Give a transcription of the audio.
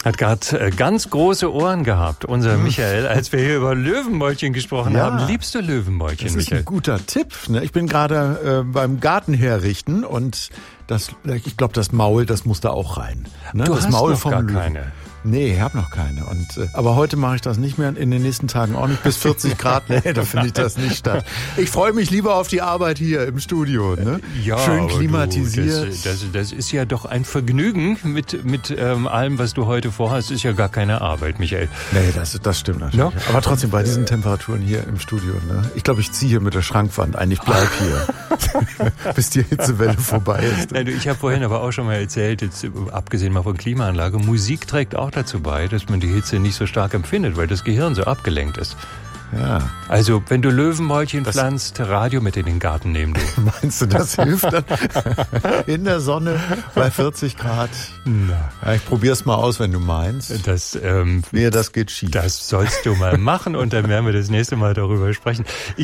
Hat gerade ganz große Ohren gehabt, unser Michael, als wir hier über Löwenmäulchen gesprochen haben. Liebst du Löwenmäulchen, Michael? Das ist ein guter Tipp. Ne? Ich bin gerade beim Garten herrichten und ich glaube, das Maul, das muss da auch rein. Ne? Du das hast Maul noch vom gar Löwen. keine. Nee, ich habe noch keine. Aber heute mache ich das nicht mehr, in den nächsten Tagen auch nicht. Bis 40 Grad, nee, da finde ich das nicht statt. Ich freue mich lieber auf die Arbeit hier im Studio. Ne? Ja, schön klimatisiert. Das ist ja doch ein Vergnügen mit allem, was du heute vorhast. Ist ja gar keine Arbeit, Michael. Nee, das stimmt natürlich. No? Aber trotzdem bei diesen Temperaturen hier im Studio. Ne? Ich glaube, ich ziehe hier mit der Schrankwand ein. Ich bleib hier, bis die Hitzewelle vorbei ist. Nein, ich habe vorhin aber auch schon mal erzählt, jetzt abgesehen mal von Klimaanlage, Musik trägt auch dazu bei, dass man die Hitze nicht so stark empfindet, weil das Gehirn so abgelenkt ist. Ja. Also, wenn du Löwenmäulchen pflanzt, Radio mit in den Garten nehmen. Du. Meinst du, das hilft dann in der Sonne bei 40 Grad? Na. Ja, ich probier's mal aus, wenn du meinst. Das geht schief. Das sollst du mal machen und dann werden wir das nächste Mal darüber sprechen.